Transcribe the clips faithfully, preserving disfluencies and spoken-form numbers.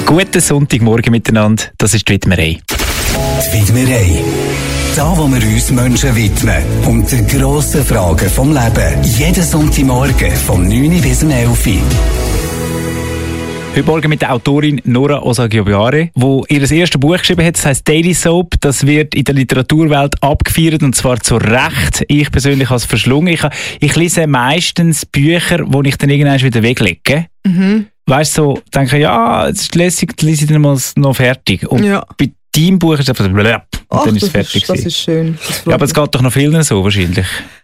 Guten Sonntagmorgen miteinander, das ist die Widmerei. Die Widmerei. Da, wo wir uns Menschen widmen und die grossen Fragen vom Leben. Jeden Sonntagmorgen vom neun bis um elf Uhr. Heute Morgen mit der Autorin Nora Osagiobare, die ihr erstes Buch geschrieben hat, das heisst Daily Soap. Das wird in der Literaturwelt abgefeiert und zwar zu Recht. Ich persönlich habe es verschlungen. Ich, ich lese meistens Bücher, die ich dann irgendwann wieder weglege. Mhm. Weißt du, so denke ich, ja, es ist lässig, dann lese ich dann mal noch fertig. Und ja. bei deinem Buch ist es einfach blöp, und Ach, dann ist es das fertig. Ist, das ist schön. Das ja, aber es geht doch noch vielen so wahrscheinlich.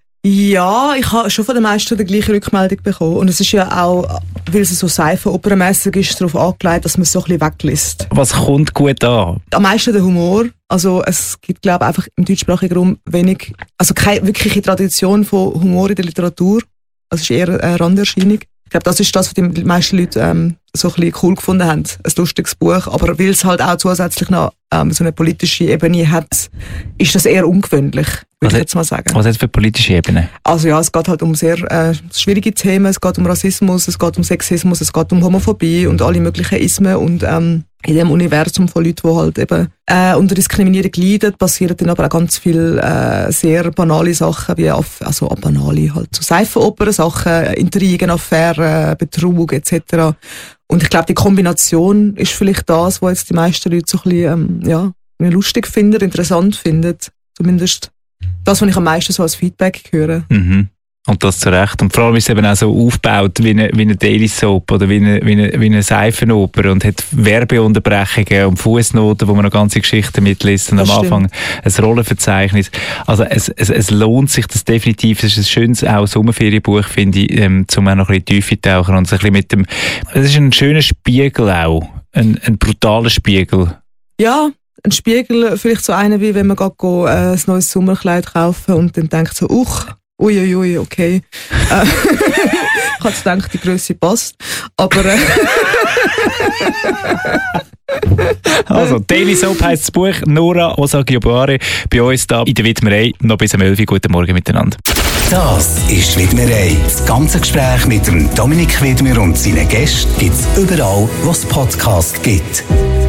Ja, ich habe schon von den meisten die gleiche Rückmeldung bekommen. Und es ist ja auch, weil es so seifenopernmässig ist, darauf angelegt, dass man es so ein bisschen weglässt. Was kommt gut an? Am meisten der Humor. Also es gibt, glaube ich, einfach im deutschsprachigen Raum wenig, also keine wirkliche Tradition von Humor in der Literatur. Also es ist eher eine Randerscheinung. Ich glaube, das ist das, was die meisten Leute ähm, so ein bisschen cool gefunden haben. Ein lustiges Buch. Aber weil es halt auch zusätzlich noch ähm, so eine politische Ebene hat, ist das eher ungewöhnlich, würde ich jetzt mal sagen. Was hat es für politische Ebene? Also ja, es geht halt um sehr äh, schwierige Themen. Es geht um Rassismus, es geht um Sexismus, es geht um Homophobie und alle möglichen Ismen. Und ähm, in dem Universum von Leuten, die halt eben äh, unter Diskriminierung leiden, passieren dann aber auch ganz viele äh, sehr banale Sachen, wie auf, also banale halt so Seifenopern, Sachen, Intrigen, Affären, Betrug et cetera. Und ich glaube, die Kombination ist vielleicht das, was jetzt die meisten Leute so ein bisschen ähm, ja, lustig finden, interessant finden. Zumindest das, was ich am meisten so als Feedback höre. Mhm. Und das zu Recht. Und vor allem ist es eben auch so aufgebaut wie eine, wie eine Daily Soap oder wie eine, wie eine, wie eine Seifenoper und hat Werbeunterbrechungen und Fußnoten, wo man noch ganze Geschichten mitliest und das am stimmt. Anfang ein Rollenverzeichnis. Also es, es, es lohnt sich das definitiv. Es ist ein schönes auch Sommerferienbuch, finde ich, ähm, um auch noch ein bisschen Tiefe tauchen und so ein bisschen mit dem, es ist ein schöner Spiegel auch. Ein, ein brutaler Spiegel. Ja. Ein Spiegel, vielleicht so einer, wie wenn man geht, go, äh, ein neues Sommerkleid kaufen und dann denkt so, uch, uiuiui, ui, okay. Äh, ich habe gedacht, die Grösse passt. Aber äh also, Daily Soap heisst das Buch. Nora Osagiobare bei uns da in der Widmerei. Noch bis um elf Uhr. Guten Morgen miteinander. Das ist die Widmerei. Das ganze Gespräch mit dem Dominik Widmer und seinen Gästen gibt es überall, wo es Podcasts gibt.